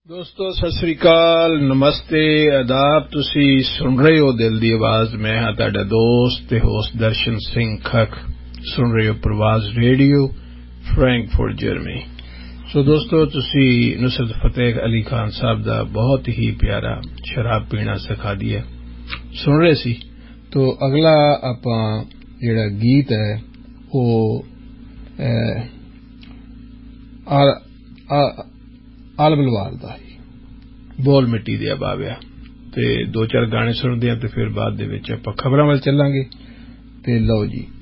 ਦੋਸਤੋ ਸਤਿ ਸ੍ਰੀ ਅਕਾਲ, ਨਮਸਤੇ, ਆਦਾਬ। ਤੁਸੀਂ ਸੁਣ ਰਹੇ ਹੋ ਦਿਲ ਦੀ ਆਵਾਜ਼। ਮੈਂ ਹਾਂ ਤੁਹਾਡਾ ਦੋਸਤ ਤੇ ਹੋਸਟ ਦਰਸ਼ਨ ਸਿੰਘ ਖੱਖ। ਸੁਣ ਰਹੇ ਹੋ ਪ੍ਰਵਾਜ਼ ਰੇਡੀਓ, ਫਰੈਂਕਫਰਟ, ਜਰਮਨੀ। ਸੋ ਦੋਸਤੋ, ਤੁਸੀਂ ਨੁਸਰਤ ਫਤਿਹ ਅਲੀ ਖਾਨ ਸਾਹਿਬ ਦਾ ਬਹੁਤ ਹੀ ਪਿਆਰਾ ਸ਼ਰਾਬ ਪੀਣਾ ਸਿਖਾ ਦਿਆ ਸੁਣ ਰਹੇ ਸੀ। ਤੋ ਅਗਲਾ ਆਪਾਂ ਜਿਹੜਾ ਗੀਤ ਹੈ ਉਹ ਆਲ ਬਲਵਾਰ ਦਾ ਹੀ ਬੋਲ ਮਿੱਟੀ ਦੇ ਬਾਬਿਆ। ਤੇ ਦੋ ਚਾਰ ਗਾਣੇ ਸੁਣਦੇ ਹਾਂ ਤੇ ਫਿਰ ਬਾਅਦ ਦੇ ਵਿੱਚ ਆਪਾਂ ਖਬਰਾਂ ਵੱਲ ਚੱਲਾਂਗੇ। ਤੇ ਲਓ ਜੀ।